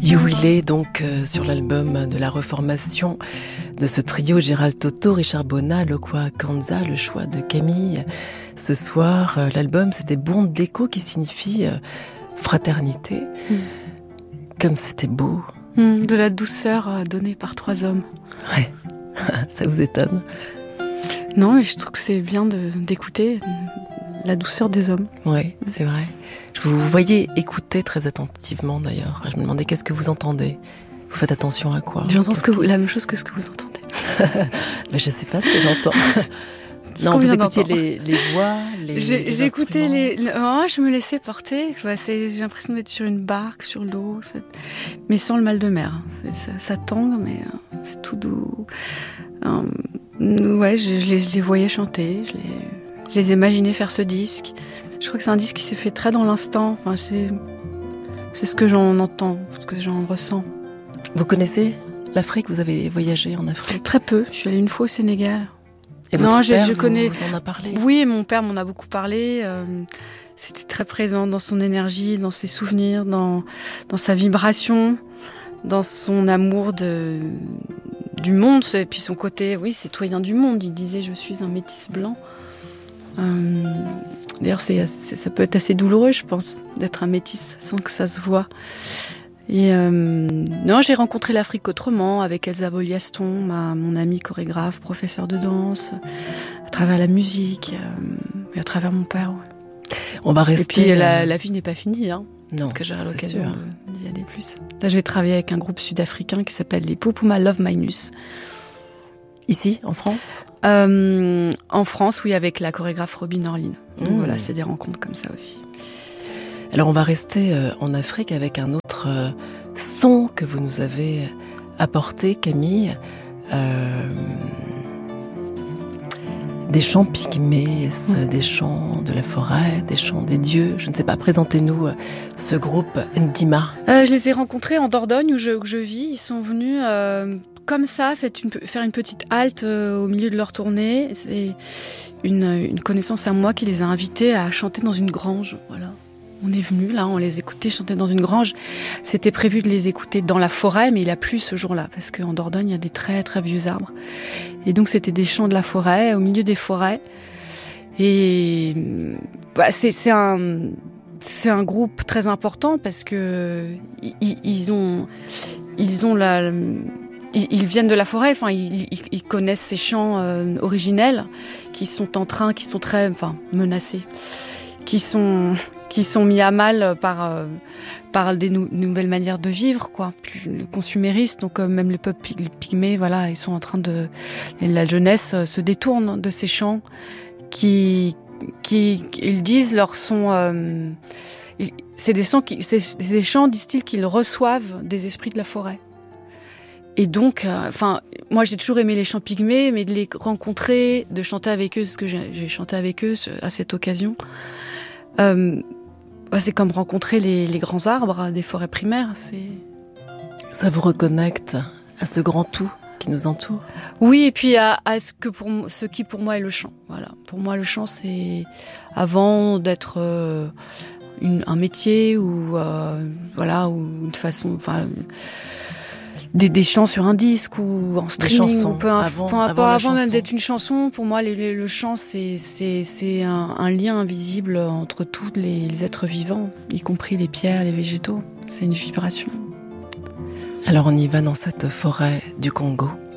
You Will It, donc sur l'album de la reformation de ce trio, Gérald Toto, Richard Bona, Lokwa Kanza, le choix de Camille. Ce soir, l'album c'était Bon Déco qui signifie fraternité. Comme c'était beau. De la douceur donnée par 3 hommes. Ouais, ça vous étonne? Non, mais je trouve que c'est bien d'écouter la douceur des hommes. Oui, c'est vrai. Je vous voyais écouter très attentivement d'ailleurs. Je me demandais qu'est-ce que vous entendez. Vous faites attention à quoi? J'entends la même chose que ce que vous entendez. Mais je ne sais pas ce que j'entends. Non, vous écoutiez les voix, les écouté je me laissais porter. J'ai l'impression d'être sur une barque, sur l'eau, mais sans le mal de mer. Ça tangue, mais c'est tout doux. Je les voyais chanter, je les imaginais faire ce disque. Je crois que c'est un disque qui s'est fait très dans l'instant. Enfin, c'est ce que j'en entends, ce que j'en ressens. Vous connaissez l'Afrique? Vous avez voyagé en Afrique? Très peu. Je suis allée une fois au Sénégal. Et votre père, je connais... vous en a parlé? Oui, mon père m'en a beaucoup parlé. C'était très présent dans son énergie, dans ses souvenirs, dans sa vibration, dans son amour du monde, et puis son côté, citoyen du monde. Il disait « je suis un métis blanc ». D'ailleurs, ça peut être assez douloureux, je pense, d'être un métis sans que ça se voit. Et non, j'ai rencontré l'Afrique autrement, avec Elsa Boliaston, mon amie chorégraphe, professeure de danse, à travers la musique, et à travers mon père. Ouais. On va rester. Et puis la vie n'est pas finie, hein. Non, parce que j'aurai l'occasion d'y aller plus. Là, je vais travailler avec un groupe sud-africain qui s'appelle les Popuma Love Minus. Ici, en France? En France, oui, avec la chorégraphe Robin Orlin. Donc voilà, c'est des rencontres comme ça aussi. Alors, on va rester en Afrique avec un autre son que vous nous avez apporté, Camille. Des chants pygmées, des chants de la forêt, des chants des dieux. Je ne sais pas, présentez-nous ce groupe Ndima. Je les ai rencontrés en Dordogne où je vis. Ils sont venus comme ça, faire une petite halte au milieu de leur tournée. C'est une connaissance à moi qui les a invités à chanter dans une grange. Voilà. On est venus, là, on les écoutait chanter dans une grange. C'était prévu de les écouter dans la forêt, mais il a plu ce jour-là, parce qu'en Dordogne, il y a des très, très vieux arbres. Et donc, c'était des chants de la forêt, au milieu des forêts. Et c'est un groupe très important, parce que ils viennent de la forêt, enfin, ils connaissent ces chants originels, qui sont très, menacés, qui sont mis à mal par des nouvelles manières de vivre, quoi, plus consuméristes. Donc même les peuples pygmées, voilà, ils sont en train la jeunesse se détourne de ces chants qui ils disent leur sont c'est des chants, disent-ils, qu'ils reçoivent des esprits de la forêt. Et donc, moi j'ai toujours aimé les chants pygmées, mais de les rencontrer, de chanter avec eux, parce que j'ai chanté avec eux à cette occasion. C'est comme rencontrer les grands arbres des forêts primaires. Ça vous reconnecte à ce grand tout qui nous entoure? Oui, et puis à ce qui pour moi est le chant. Voilà. Pour moi, le chant, c'est avant d'être un métier ou ou une façon, des chants sur un disque ou en streaming, des chansons, avant même d'être une chanson. Pour moi, le chant, c'est un lien invisible entre tous les êtres vivants, y compris les pierres, les végétaux. C'est une vibration. Alors on y va dans cette forêt du Congo.